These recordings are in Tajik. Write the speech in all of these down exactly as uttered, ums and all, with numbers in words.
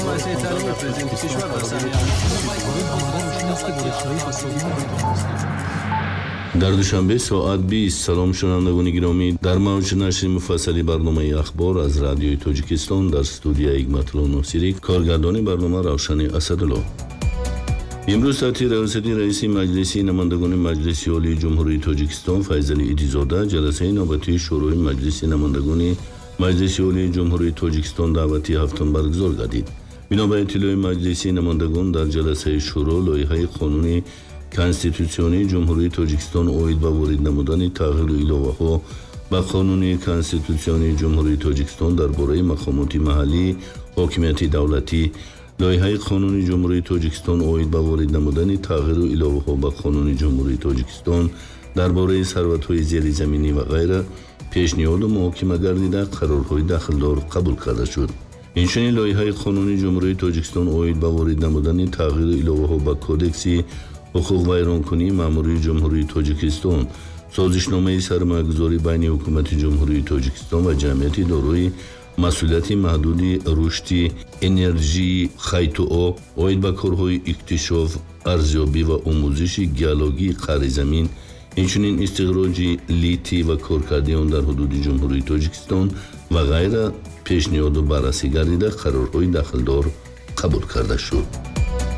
مؤسسه تعلیمی پرزیدنت کشور در سمیه در دوشنبه ساعت بیست. سلام شنوندگان گرامی، در موج نشر مفصلی برنامه اخبار از رادیوی تاجیکستان در استودیو حکمت‌الله ناصری، کارگردان برنامه روشن اسدالله. امروز تحت رئاستی رئیس مجلس نمایندگان مجلس عالی جمهوری تاجیکستان فیض علی ایدیزاده جلسه نوبتی شورای مجلس نمایندگان مجلس عالی جمهوری تاجیکستان دعوتی هفتم برگزار گردید. بنا به اطلاع مجلس نمایندگان در جلسه شورا لایحه قانونی کنستیتوسیونی جمهوری تاجیکستان اوید به وارد نمودن تغییر و اضافه‌ها به قانون کنستیتوسیونی جمهوری تاجیکستان درباره مقامات محلی حاکمیت دولتی، لایحه قانون جمهوری تاجیکستان اوید به وارد نمودن تغییر و اضافه‌ها به قانون جمهوری تاجیکستان درباره ثروت‌های زیرزمینی و غیره پیشنهاد محاکمه گردیده قرارهای داخلدار قبول کرده شد. اینچنین لایحه قانون جمهوری تاجیکستان اوید به وارد نمودن تغییر و اضافه‌ها به کودکس حقوق ویرانکنی ماموری جمهوری تاجیکستان، سازشنامه سرمایه‌گذاری بین حکومت جمهوری تاجیکستان و جمعیت دارای مسئولیت محدود رشد انرژی خیط آب اوید به کارهای اکتشاف، ارزیابی و آموزش گیولوژی قعر زمین، اینچنین استخراج لیتی و کارکردی آن در حدود جمهوری تاجیکستان و غیره پیشنهاد و بررسی گردیده قرارهای داخلدار قبول کرده شد.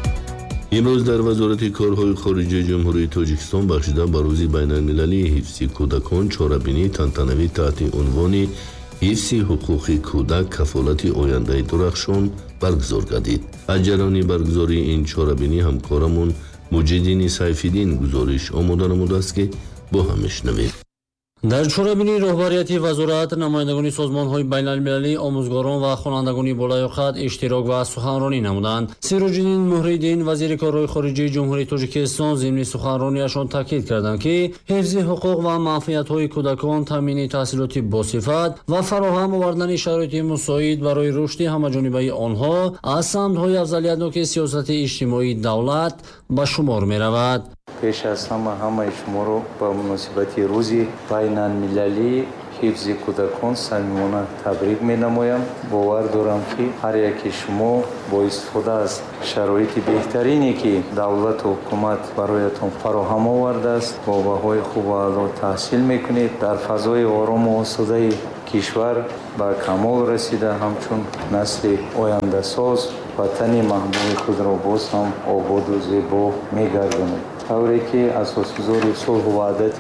امروز در وزارت کارهای خارجه جمهوری تاجیکستان بخشیده به روز بین المللی حفظ کودکان چهاربینی تنتنوی تحت عنوان حفظ حقوق کودک کفالت آینده درخشان برگزار گردید. از جریان برگزاری این چهاربینی همکارمون مجیدین سیف‌الدین گزارش آماده نموده است که با هم میشنویم. در چهاربینی راهبریتی وزارت نمایندگان سازمان‌های بین‌المللی، آموزگاران و خوانندگان بالای خط اشتراک و سخنرانی نمودند. سیروجدین مهریدین وزیر کارهای خارجه جمهوری تاجیکستان ضمن سخنرانیشان تاکید کردند که حفظ حقوق و منفعت‌های کودکان، تامین تحصیلات باصفت و فراهم آوردن شرایط مساعد برای رشد همه‌جانبه آنها از سمت‌های افضلیت‌ناک سیاست اجتماعی دولت به شمار می‌رود. پیش از همه همه شما رو با مناسبت روزی بین المللی حفظ کودکان صمیمانه تبریک می نمایم. باور دارم که هر یک شما با استفاده از شرایط بهترینی که دولت و حکومت برایتان فراهم آورده است با بهای خوب و اعلی تحصیل میکنید، در فضای آرام و آسوده کشور به کمال رسیده همچون نسل آینده ساز وطن محبوب خود را باز هم آباد و زیبا میگردانید. طوری که اساسگزار صلح و وحدت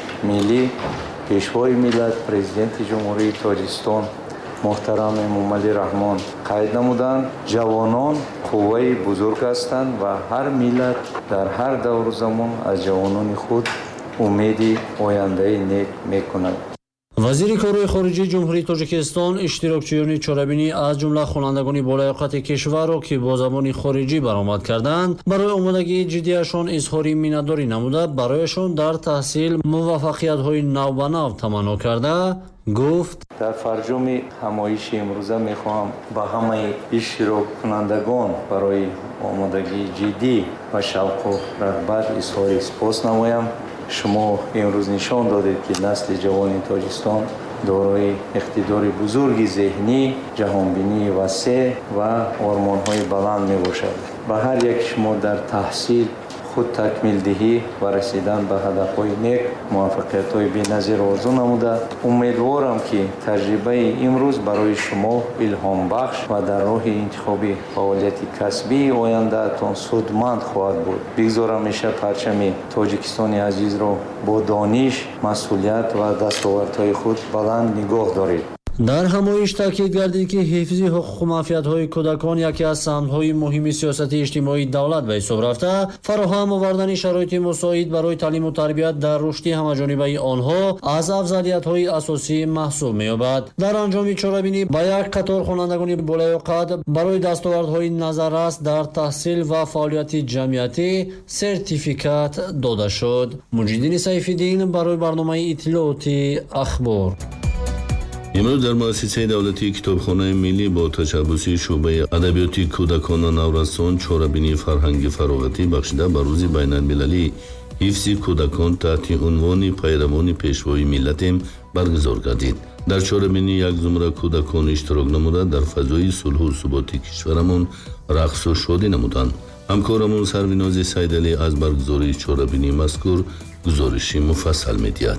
ملی پیشوای ملت پرزیدنت جمهوری تاجیکستان محترم موملی رحمان قید نمودند، جوانان قوه بزرگ هستند و هر ملت در هر دور زمان از جوانان خود امید آینده نیک میکند. وزیر کارهای خارجه جمهوری تاجیکستان اشتراکچیان چهاربینی از جمله خوانندگان بالای خط کشور را که با زبان خارجی برآمد کردند برای آمادگی جدیشان اظهار مینتداری نموده برایشان در تحصیل موفقیت‌های نو به نو تمنا کرده گفت: در فرجام همایش امروزه میخواهم به همه اشتراک کنندگان برای آمادگی جدی و شوق و رغبت اظهار سپاس نمایم. شما امروز نشان دادید که نسل جوان تاجیکستان دارای اقتدار بزرگی ذهنی، جهانبینی وسیع و آرمان‌های بلند میباشد. به هر یک شما در تحصیل خود تکمیل دهی و رسیدن به هدف‌های نیک موفقیت‌های بی‌نظیر آرزو نموده. امیدوارم که تجربه امروز برای شما الهام بخش و در راه انتخاب فعالیت کسبی آینده‌تان سودمند خواهد بود. بگذارم میشه پرچم تاجیکستان عزیز را با دانش، مسئولیت و دستاوردهای خود بلند نگاه دارید. در همایش تاکید گردید که حفظ حقوق و منفعت‌های کودکان یکی از سهم‌های مهم سیاست اجتماعی دولت به حساب رفته، فراهم آوردن شرایط مساعد برای تعلیم و تربیت در رشد همه‌جانبه آنها از افضلیت‌های اساسی محسوب می‌یابد. در انجام چهاربینی با یک قطار خوانندگان بالای قد برای دستاوردهای نظررس در تحصیل و فعالیت جمعیتی سرتیفیکات داده شد. مجیدین سیف‌الدین برای برنامه اطلاعاتی اخبار. امروز در مؤسسه دولتی کتابخانه ملی با تشبث شعبه ادبیات کودکان نورستان چهاربینی فرهنگی فراغتی بخشیده به روز بین المللی حفظ کودکان تحت عنوان پیروان پیشوای ملت برگزار گردید. дар чорабинӣ як зумра кӯдакон иштирок намуда дар фазои сулҳу суботи кишварамон рақсу шодӣ намуданд. ҳамкорамон Сарвинози Сайдалӣ аз баргузории чорабинии мазкур гузориши муфассал медиҳад.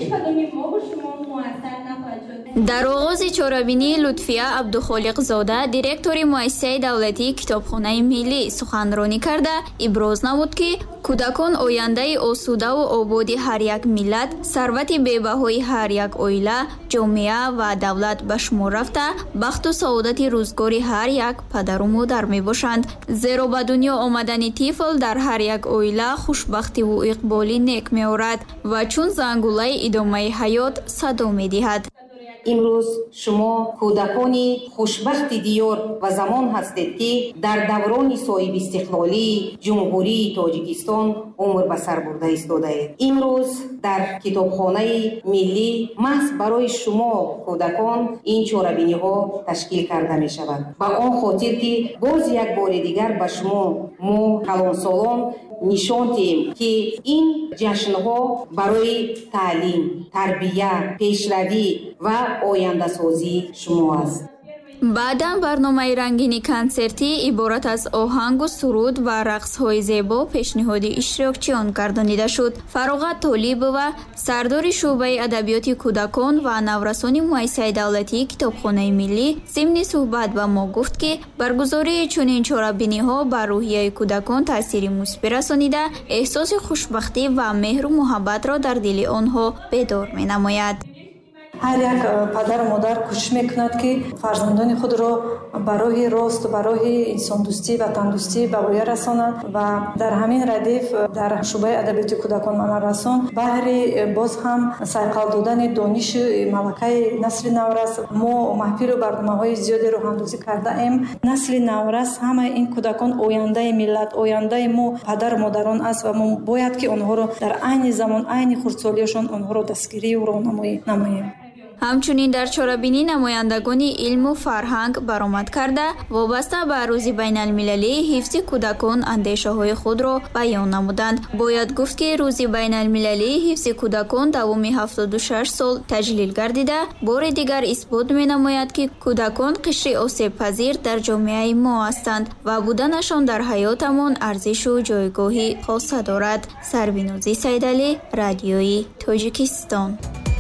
дар оғози чорабинӣ Лутфия Абдухолиқзода, директори муассисаи давлатии Китобхонаи миллӣ суханронӣ карда, иброз намуд, ки кӯдакон ояндаи осудаву ободи ҳар як миллат, сарвати бебаҳои ҳар як оила, ҷомеа ва давлат ба шумор рафта, бахту саодати рӯзгори ҳар як падару модар мебошанд. Зеро ба дунё омадани тифл дар ҳар як оила хушбахтиву иқболи нек меорад ва чун зангулаи идомаи ҳаёт садо медиҳад. имрӯз шумо кӯдакони хушбахти диёр ва замон ҳастед, ки дар даврони соҳибистиқлолии ҷумҳурии Тоҷикистон умр ба сар бурда истодаед. имрӯз дар китобхонаи миллӣ маҳз барои шумо кӯдакон ин чорабиниҳо ташкил карда мешавад. ба он хотир, ки боз як бори дигар ба шумо мо калонсолон нишон диҳем, ки ин ҷашнҳо барои таълим, тарбия, пешравӣ ва ояндасозии шумо аст. баъдан барномаи рангини консертӣ иборат аз оҳангу суруд ва рақсҳои зебо пешниҳоди иштирокчиён гардонида шуд. Фароғат Толибова, сардори шуъбаи адабиёти кӯдакон ва наврасони муассисаи давлатии Китобхонаи миллӣ, зимни суҳбат ба мо гуфт, ки баргузории чунин чорабиниҳо ба рӯҳияи кӯдакон таъсири мусбит расонида, эҳсоси хушбахтӣ ва меҳру муҳаббатро дар дили онҳо бедор менамояд. ҳар як падару модар кӯшиш мекунад, ки фарзандони худро ба роҳи рост, ба роҳи инсондӯстӣ, ватандӯстӣ ба воя расонад ва дар ҳамин радиф дар шуъбаи адабиёти кӯдакон ва наврасон баҳри боз ҳам сайқал додани дониши малакаи насли наврас мо маҳфилу барномаҳои зиёде роҳандозӣ кардаем. Насли наврас ҳамаи ин кӯдакон ояндаи миллат, ояндаи мо падару модарон аст ва мо бояд, ки онҳоро дар айни замон, айни хурдсолиашон онҳоро дастгирию роҳнамоӣ намоем. ҳамчунин дар чорабинӣ намояндагони илму фарҳанг баромад карда, вобаста ба рӯзи байналмилалии ҳифзи кӯдакон андешаҳои худро баён намуданд. бояд гуфт, ки рӯзи байналмилалии ҳифзи кӯдакон давоми ҳафтоду шаш сол таҷлил гардида, бори дигар исбот менамояд, ки кӯдакон қишри осебпазир дар ҷомеаи мо ҳастанд ва буданашон дар ҳаётамон арзишу ҷойгоҳи хоса дорад. Сарвинози Сайдалӣ, Радиои Тоҷикистон.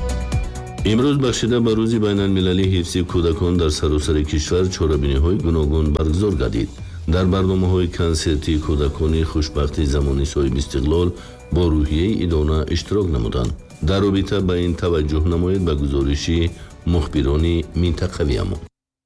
имрӯз бахшида ба рӯзи байналмилалии ҳифзи кӯдакон дар саросари кишвар чорабиниҳои гуногун баргузор гардид. дар барномаҳои консертии кӯдакони хушбахти замони соҳибистиқлол бо рӯҳияи идона иштирок намуданд. дар робита ба ин таваҷҷӯҳ намоед ба гузориши мухбирони минтақавиамон.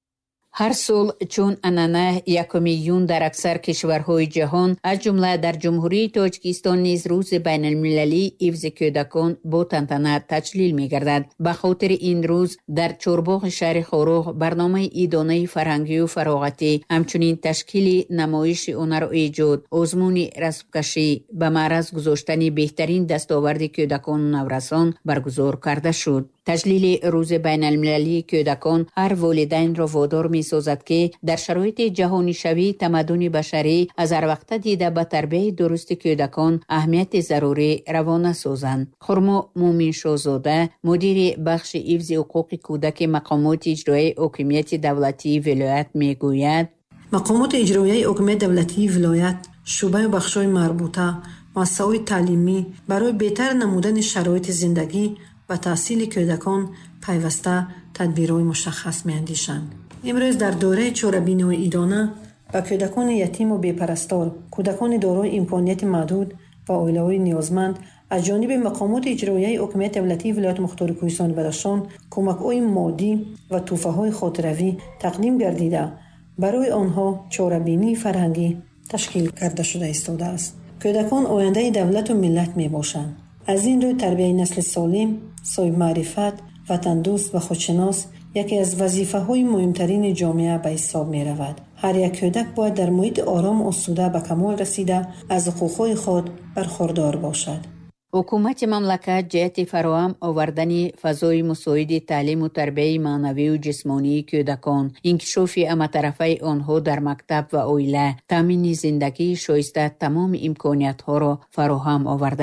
ҳар сол чун анъана якуми июн дар аксар кишварҳои ҷаҳон, аз ҷумла дар ҷумҳурии Тоҷикистон низ рӯзи байналмилалии ҳифзи кӯдакон бо тантана таҷлил мегардад. ба хотири ин рӯз дар чорбоғи шаҳри Хоруғ барномаи идонаи фарҳангию фароғатӣ, ҳамчунин ташкили намоиши ҳунару эҷод, озмуни расмкашӣ, ба маъраз гузоштани беҳтарин дастоварди кӯдакону наврасон баргузор карда шуд. таҷлили рӯзи байналмилалии кӯдакон ҳар волидайнро водор месозад, ки дар шароити ҷаҳонишавии тамаддуни башарӣ аз ҳарвақта дида ба тарбияи дурусти кӯдакон аҳамияти зарурӣ равона созанд. Хурмо Муъминшоҳзода, мудири бахши ҳифзи ҳуқуқи кӯдаки мақомоти иҷроияи ҳокимияти давлатии вилоят мегӯяд: мақомоти иҷроияи ҳокимияти давлатии вилоят шуъбаи бахшҳои марбута, муассисаҳои таълимӣ барои беҳтар намудани шароити зиндагӣ ва таҳсили кӯдакон пайваста тадбирҳои мушаххас меандешанд. имрӯз дар дораи чорабиниҳои идона ба кӯдакони ятиму бепарастор, кӯдакони дорои имконияти маҳдуд ва оилаҳои ниёзманд аз ҷониби мақомоти иҷроияи ҳокимияти давлатии вилояти мухтори кӯҳистони Бадахшон кӯмакҳои моддӣ ва тӯҳфаҳои хотиравӣ тақдим гардида, барои онҳо чорабинии фарҳангӣ ташкил карда шуда истодааст. кӯдакон ояндаи давлату миллат мебошанд. аз ин рӯ тарбияи насли солим, соҳибмаърифат, ватандӯст ва худшинос яке аз вазифаҳои муҳимтарини ҷомеа ба ҳисоб меравад. ҳар як кӯдак бояд дар муҳити орому осуда ба камол расида аз ҳуқуқҳои худ бархурдор бошад. ҳукумати мамлакат ҷиҳати фароҳам овардани фазои мусоиди таълиму тарбияи маънавию ҷисмонии кӯдакон, инкишофи ҳаматарафаи онҳо дар мактаб ва оила, таъмини зиндагии шоиста тамоми имкониятҳоро фароҳам овардааст.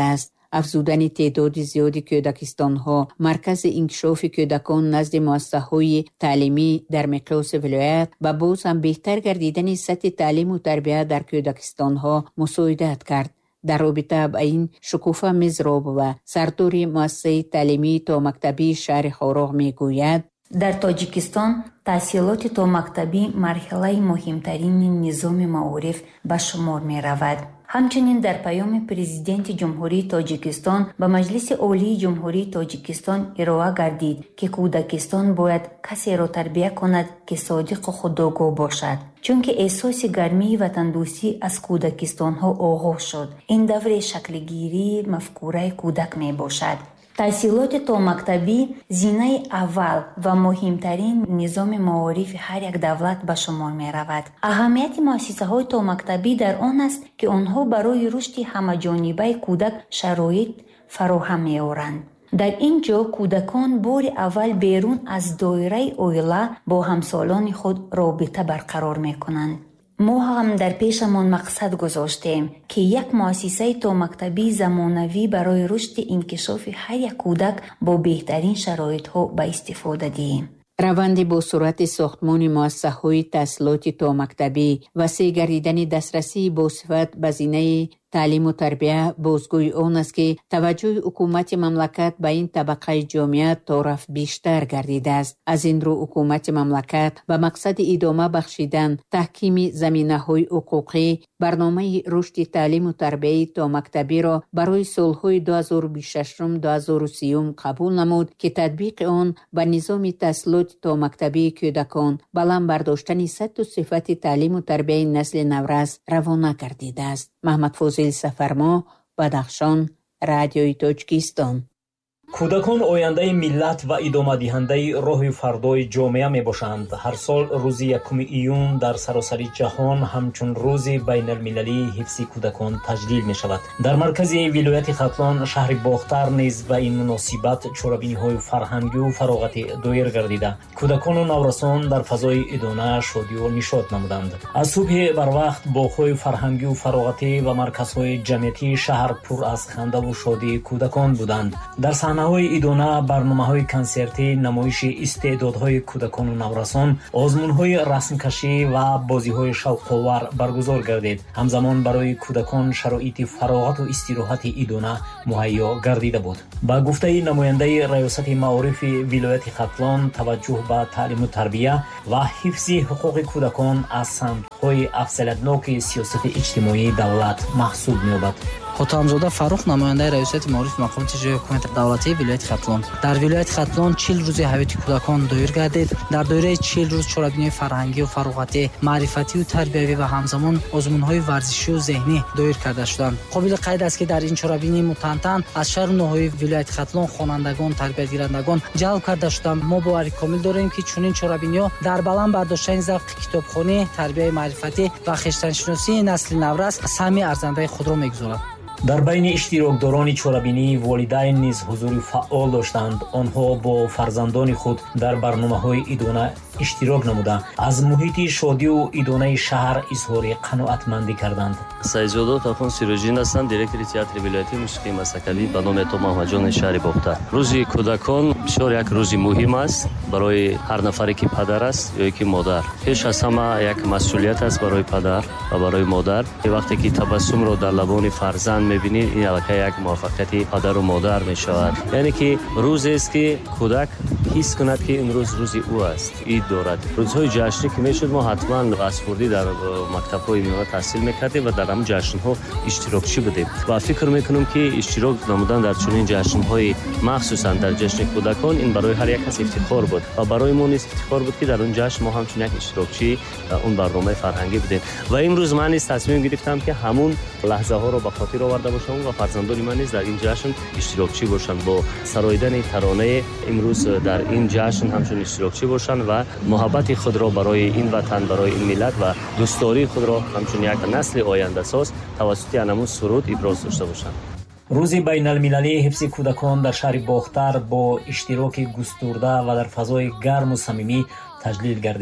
افزودن تعداد زیادی کودکستان‌ها مرکز انکشاف کودکان نزد مؤسسه‌های تعلیمی در مقیاس ولایت و باز هم بهتر گردیدن سطح تعلیم و تربیت در کودکستان‌ها مساعدت کرد. در رابطه با این شکوفه مزراب و سردار مؤسسه تعلیمی تا مکتبی شهر خاراغ میگوید در تاجیکستان تحصیلات تا مکتبی مرحله مهمترین نظام معارف به شمار می رود. همچنین در پیام پرزیدنت جمهوری تاجیکستان به مجلس عالی جمهوری تاجیکستان ارائه گردید که کودکستان باید کسی را تربیت کند که صادق و خودآگاه باشد، چون که احساس گرمی و تندرستی از کودکستان ها آغاز شد. این دوره شکلگیری مفکوره کودک می باشد. تحصیلات تا مکتبی زینه اول و مهمترین نظام معارف هر یک دولت به شمار می رود. اهمیت مؤسسه های تا مکتبی در آن است که آنها برای رشد همه‌جانبه کودک شرایط فراهم می آورند. در اینجا کودکان بار اول بیرون از دایره عائله با همسالان خود رابطه برقرار می کنند. ما هم در پیشمان مقصد گذاشتیم که یک مؤسسه تا مکتبی زمانوی برای رشد انکشاف هر یک کودک با بهترین شرایط ها به استفاده دهیم. روند با سرعت ساختمان مؤسسه‌های تحصیلات تا مکتبی، وسیع گردیدن دسترسی با صفت به زینه تعلیم و تربیت بازگوی آن است که توجه حکومت مملکت به این طبقه جامعه تا رفت بیشتر گردیده است. از این رو حکومت مملکت به مقصد ادامه بخشیدن تحکیم زمینه‌های حقوقی برنامه رشد تعلیم و تربیت تا مکتبی را برای سالهای دو هزار و بیست و شش دو هزار و سی قبول نمود که تطبیق آن به نظام تحصیلات تا مکتبی کودکان بلند برداشتن سطح و صفت تعلیم و تربیت نسل نورس روانه گردیده است. محمد فاضل سفرما، بدخشان، رادیوی تاجیکستان. کودکان آینده ملت و ادامه دهنده راه فردای جامعه می باشند. هر سال روز یکم ایون در سراسر جهان همچون روز بین المللی حفظ کودکان تجلیل می شود. در مرکز ولایت ختلان شهر باختر نیز به این مناسبت چورابینی های فرهنگی و فراغتی دایر گردیده کودکان و نورسان در فضای ادانه شادی و نشاط نمودند. از صبح بر وقت باغ‌های فرهنگی و فراغتی و مرکزهای جمعیتی شهر پر از خنده و شادی کودکان بودند. در صحنه‌های ادانه برنامه‌های کنسرتی، نمایش استعدادهای کودکان و نورسان، آزمون‌های رسمکشی و بازی‌های شوق‌آور برگزار گردید. همزمان برای کودکان شرایط فراغت و استراحت ادانه مهیا گردیده بود. با گفته نماینده ریاست معارف ولایت ختلان، توجه به تعلیم و تربیت و حفظ حقوق کودکان از سمت‌های افضلیت‌ناک سیاست اجتماعی دولت محسوب می‌یابد. حاتمزاده فاروق، نماینده ریاست معارف مقامات اجرایی حکومت دولتی ولایت ختلان. در ولایت ختلان چهل روز هویت کودکان دایر گردید. در دوره چهل روز چورابینی فرهنگی و فراغتی، معرفتی و تربیوی و همزمان آزمون‌های ورزشی و ذهنی دایر کرده شدند. قابل قید است که در این چورابینی متنتن از شهر نوهای ولایت ختلان خوانندگان، تربیت گیرندگان جلب کرده شدند. ما باوری کامل داریم که چنین چورابینی‌ها در بلند برداشتن ذوق کتابخوانی، تربیت معرفتی و خویشتن‌شناسی نسل نورس سهمی ارزنده خود را می‌گذارد. در بین اشتراکداران چورابینی والدین نیز حضور فعال داشتند. آنها با فرزندان خود در برنامه‌های ادانه اشتراک نموده از محیط شادی و ادانه شهر اظهار قناعتمندی کردند. سایزادا تاخون سیروژین هستند، دیرکتور تئاتر ولایتی موسیقی مسکوی به نام تو محمدجان شهر باختر. روزی کودکان بسیار یک روزی مهم است برای هر نفری که پدر است یا که مادر. پیش از همه یک مسئولیت است برای پدر و برای مادر. وقتی که تبسم را در لبان فرزند می‌بینید، این البته یک موفقیت پدر و مادر می‌شود. یعنی که روزی است که کودک حس کند که امروز روزی او است. عید دارد. روزهای جشنی که میشد ما حتما اسپوردی در مکتب‌های میوه تحصیل می‌کردیم و در همون جشن‌ها اشتراکچی بودیم. و فکر می‌کنم که اشتراک نمودن در چنین جشن‌های مخصوصا در جشن کودکان این برای هر یک کس افتخار بود و برای ما نیز افتخار بود که در اون جشن ما همچون یک اشتراکچی اون برنامه فرهنگی بودیم. و امروز من نیز تصمیم گرفتم که همون لحظه ها رو به خاطر آورده باشم و فرزندان من نیز در این جشن اشتراکچی باشند، با سراییدن ترانه امروز در این جشن همچون اشتراکچی باشند و محبت خود را برای این وطن، برای این ملت و دوستداری خود را همچون یک نسل آینده ساز توسط انمون سرود ابراز داشته باشند. روز بین المللی حفظ کودکان در شهر باختر با اشتراک گسترده و در فضای گرم و صمیمی تجلیل گردید.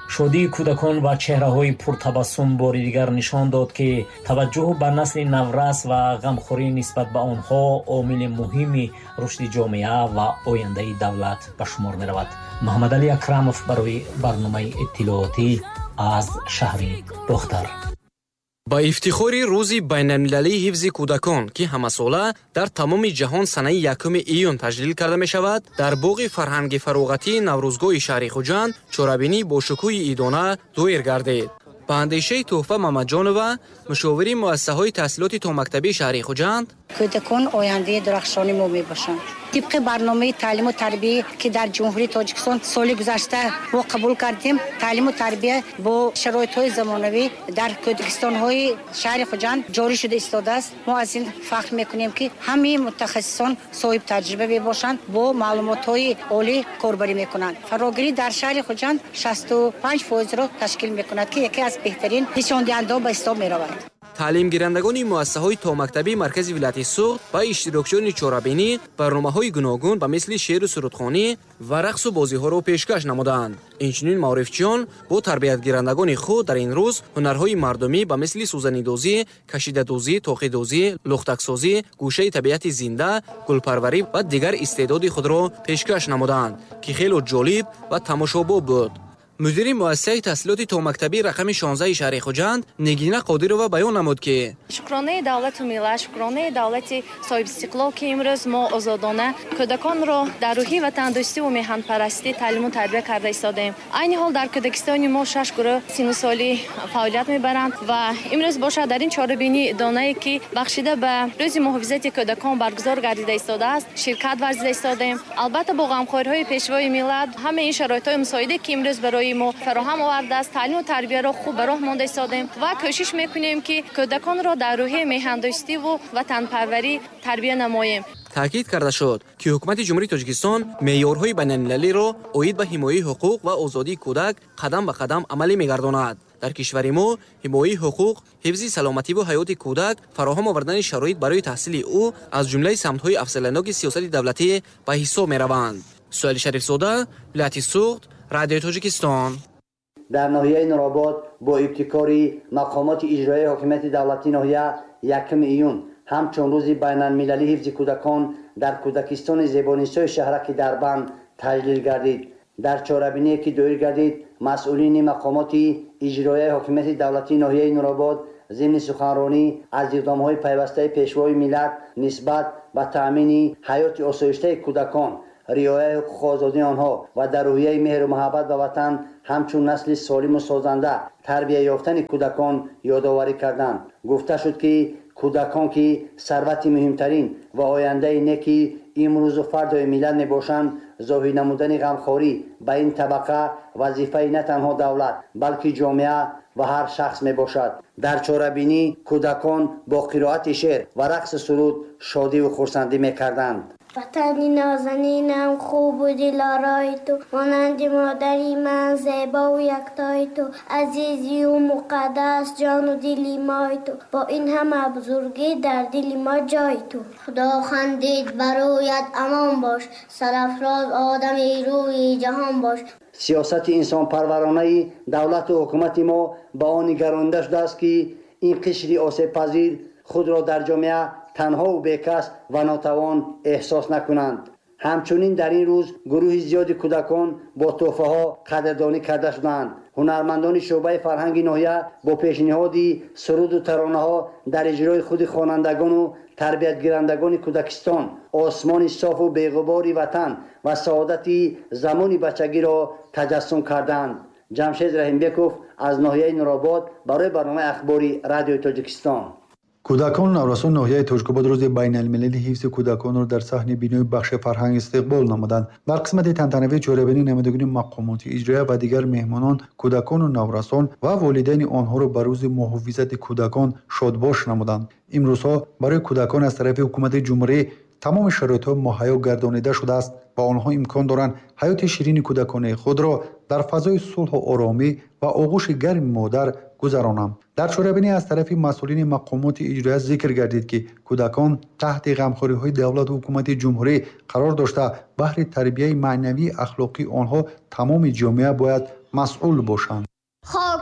шодии кӯдакон ва чеҳраҳои пуртабассум бори дигар нишон дод ки таваҷҷӯҳ ба насли наврас ва ғамхорӣ нисбат ба онҳо омили муҳими рушди ҷомеа ва ояндаи давлат ба шумор меравад. муҳаммадалӣ акрамов барои барномаи иттилоотӣ аз шаҳри бохтар. ба ифтихори рӯзи байналмилалии ҳифзи кӯдакон ки ҳамасола дар тамоми ҷаҳон санаи якуми июн таҷлил карда мешавад, дар боғи фарҳанги фароғатии наврӯзгоҳи шаҳри Хуҷанд чорабинӣ бо шукӯҳи идона доир гардид. ба андешаи Туҳфа Мамаҷонова, мушовири муассисаҳои таҳсилоти томактабии шаҳри Хуҷанд: кӯдакон ояндаи дурахшони мо мебошанд. тибқи барномаи таълиму тарбия ки дар ҷумҳурии Тоҷикистон соли гузашта мо қабул кардем, таълиму тарбия бо шароитҳои замонавӣ дар кӯдакистонҳои шаҳри Хуҷанд ҷорӣ шуда истодааст. мо аз ин фахр мекунем ки ҳамаи мутахассисон соҳиб таҷриба мебошанд, бо маълумотҳои олӣ корбарӣ мекунанд. фарогирӣ дар шаҳри Хуҷанд шасту панҷ фоизро ташкил мекунад ки яке аз беҳтарин нишондиҳандаҳо ба ҳисоб меравад. таълимгирандагони муассисаҳои томактабии маркази вилояти Суғд ва иштирокчиёни чорабинӣ барномаҳои гуногун ба мисли шеъру сурудхонӣ ва рақсу бозиҳоро пешкаш намуданд. инчунин маърифчиён бо тарбиятгирандагони худ дар ин рӯз ҳунарҳои мардумӣ ба мисли сӯзанидозӣ, кашидадозӣ, тоқидозӣ, лухтаксозӣ, гӯшаи табиати зинда, гулпарварӣ ва дигар истеъдоди худро пешкаш намуданд, ки хело ҷолиб ва тамошобоб буд. мудири муассисаи таҳсилоти томактабии рақами шонздаҳи шаҳри Хуҷанд Нигина Қодирова баён намуд ки шукронаи давлату миллат, шукронаи давлати соҳибистиқлол ки имрӯз мо озодона кӯдаконро дар рӯҳӣ ва тандурустиву меҳанпарастӣ таълиму тарбия карда истодаем. айни ҳол дар кӯдакистони мо шаш гурӯҳ сину солӣ фаъолият мебаранд ва имрӯз бошад дар ин чорабинии донае ки бахшида ба рӯзи муҳофизати кӯдакон баргузор гардида истодааст ширкат варзида истодаем. албатта бо ғамхориҳои пешвои миллат ҳамаи ин шароитҳои мусоиде ки имрӯз барои мо фароҳам овардааст, таълиму тарбияро хуб ба роҳ монда истодем ва кӯшиш мекунем ки кӯдаконро дар рӯҳи меҳандӯстиву ватанпарварӣ тарбия намоем. таъкид карда шуд ки ҳукумати ҷумҳурии Тоҷикистон меъёрҳои байналмилалиро оид ба ҳимояи ҳуқуқ ва озодии кӯдак қадам ба қадам амалӣ мегардонад. дар кишвари мо ҳимояи ҳуқуқ, ҳифзи саломативу ҳаёти кӯдак, фароҳам овардани шароит барои таҳсили ӯ аз ҷумлаи самтҳои афзаланоки сиёсати давлатӣ ба ҳисоб мераванд. Суайли Шарифзода, Вилояти Суғд, Радиои Тоҷикистон. дар ноҳияи Нуробод бо ибтикори мақомоти иҷроии ҳокимияти давлатии ноҳия якуми июн ҳамчун рӯзи байналмилалии ҳифзи кӯдакон дар кӯдакистони зебонисои шаҳраки Дарбанд таҷлил гардид. дар чорабиние ки доир гардид, масъулини мақомоти иҷроияи ҳокимияти давлатии ноҳияи Нуробод зимни суханронӣ аз иқдомҳои пайвастаи пешвои миллат нисбат ба таъмини ҳаёти осоиштаи кӯдакон, риояи ҳуқуқу озодии онҳо ва дар рӯҳияи меҳру муҳаббат ба ватан ҳамчун насли солиму созанда тарбия ёфтани кӯдакон ёдоварӣ карданд. гуфта шуд ки кӯдакон ки сарвати муҳимтарин ва ояндаи неки имрӯзу фардои миллат мебошанд, зоҳир намудани ғамхорӣ ба ин табақа вазифаи на танҳо давлат, балки ҷомеа ва ҳар шахс мебошад. дар чорабинӣ кӯдакон бо қироати шеър ва рақсу суруд шодиву хурсандӣ мекарданд. ватани нозанинам хубу дилораи ту, монанди модари ман зебову яктои ту, азизию муқаддас ҷону дили мои ту, бо ин ҳама бузургӣ дар дили мо ҷои ту. худо хандид бароят амон бош, сарафроз одами рӯи ҷаҳон бош. сиёсати инсонпарваронаи давлату ҳукумати мо ба он нигаронда шудааст ки ин қишри осебпазир худро дар ҷомеа танҳо бекас ва нотавон эҳсос накунанд. ҳамчунин дар ин рӯз гурӯҳи зиёди кӯдакон бо тӯҳфаҳо қадрдонӣ карда шуданд. ҳунармандони шӯъбаи фарҳанги ноҳия бо пешниҳоди суруду таронаҳо дар иҷрои худи хонандагону тарбиятгирандагони кӯдакистон осмони софу беғубори ватан ва саодати замони бачагиро таҷассум карданд. ҷамшед Раҳимбеков аз ноҳияи Нуробод барои барномаи ахбори Радиои Тоҷикистон. кӯдакон наврасон ноҳияи Тоҷикобод рӯзи байналмилалии ҳифзи кӯдаконро дар саҳни бинои бахши фарҳанг истиқбол намуданд. дар қисмати тантанавии чорабинӣ намудагони мақомоти иҷроия ва дигар меҳмонон кӯдакону наврасон ва волидайни онҳоро ба рӯзи муҳофизати кӯдакон шодбош намуданд. имрӯзҳо барои кӯдакон аз тарафи ҳукумати ҷумҳурӣ тамоми шароитҳо муҳайё гардонида шудааст ва онҳо имкон доранд ҳаёти ширини кӯдаконаи худро дар фазои сулҳу оромӣ ва оғӯши гарми модар гузаронанд. дар чорабинӣ аз тарафи масъулини мақомоти иҷроия зикр гардид ки кӯдакон таҳти ғамхориҳои давлату ҳукумати ҷумҳурӣ қарор дошта баҳри тарбияи маънавии ахлоқии онҳо тамоми ҷомеа бояд масъул бошанд.